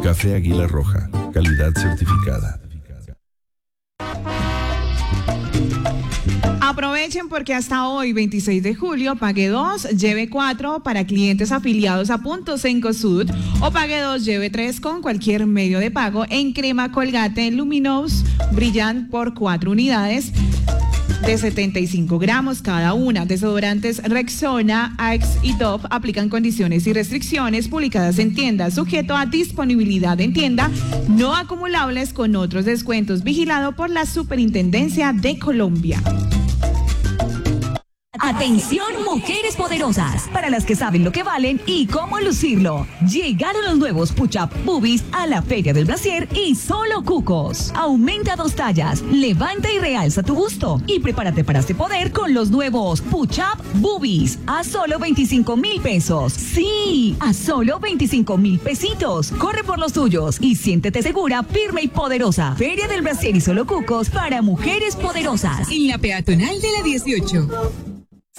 Café Águila Roja, calidad certificada. Aprovechen porque hasta hoy, 26 de julio, pague 2, lleve 4 para clientes afiliados a Puntos Cencosud o pague 2, lleve 3 con cualquier medio de pago en crema Colgate Luminous Brillant por 4 unidades de 75 gramos cada una. Desodorantes Rexona, Axe y Dove aplican condiciones y restricciones publicadas en tienda, sujeto a disponibilidad en tienda, no acumulables con otros descuentos, vigilado por la Superintendencia de Colombia. Atención, mujeres poderosas, para las que saben lo que valen y cómo lucirlo. Llegaron los nuevos Push-Up Boobies a la Feria del Brasier y Solo Cucos. Aumenta 2 tallas, levanta y realza tu busto y prepárate para este poder con los nuevos Push-Up Boobies a solo 25,000 pesos. Sí, a solo 25,000 pesitos. Corre por los tuyos y siéntete segura, firme y poderosa. Feria del Brasier y Solo Cucos para mujeres poderosas. En la peatonal de la 18.